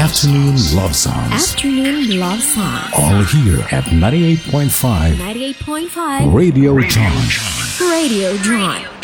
Afternoon Love Songs. Afternoon Love Songs. All here at 98.5. 98.5 Radio John. Radio John.